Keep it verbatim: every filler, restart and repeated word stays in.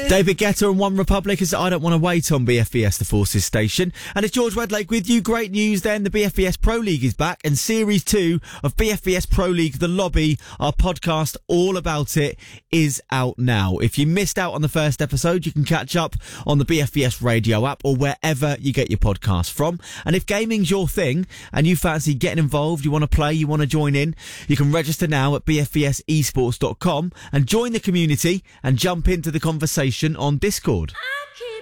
David Guetta and One Republic as I Don't Want to Wait on B F B S The Forces station. And it's George Wedlake with you. Great news then. The B F B S Pro League is back and Series two of B F B S Pro League The Lobby, our podcast all about it, is out now. If you missed out on the first episode, you can catch up on the B F B S radio app or wherever you get your podcast from. And if gaming's your thing and you fancy getting involved, you want to play, you want to join in, you can register now at b f b s esports dot com and join the community and jump into the conversation on Discord.